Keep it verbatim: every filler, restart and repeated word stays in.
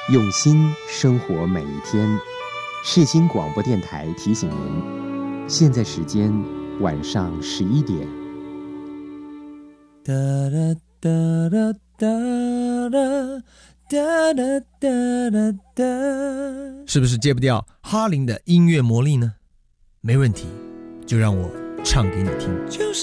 用心生活每一天。世新广播电台提醒您，现在时间晚上十一点。 哒啦哒啦哒啦哒啦哒啦哒，是不是戒不掉哈林的音乐魔力呢？没问题，就让我唱给你听。就是